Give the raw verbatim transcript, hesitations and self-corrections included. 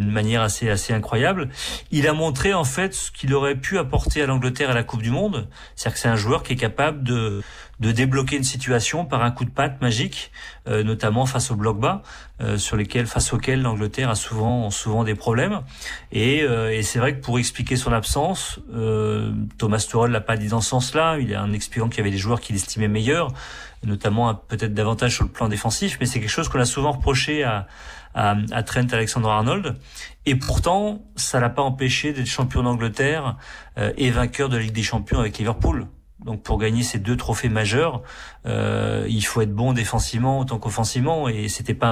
d'une manière assez assez incroyable. Il a montré en fait ce qu'il aurait pu apporter à l'Angleterre à la Coupe du Monde. C'est-à-dire que c'est un joueur qui est capable de de débloquer une situation par un coup de patte magique, euh, notamment face au bloc bas, euh, sur lesquels face auxquels l'Angleterre a souvent souvent des problèmes. Et, euh, et c'est vrai que pour expliquer son absence, euh, Thomas Tuchel l'a pas dit dans ce sens-là. Il est en expliquant qu'il y avait des joueurs qu'il estimait meilleurs, notamment peut-être davantage sur le plan défensif, mais c'est quelque chose qu'on a souvent reproché à à, à Trent Alexander-Arnold. Et pourtant, ça l'a pas empêché d'être champion d'Angleterre euh, et vainqueur de la Ligue des Champions avec Liverpool. Donc pour gagner ces deux trophées majeurs, euh, il faut être bon défensivement autant qu'offensivement, et c'était pas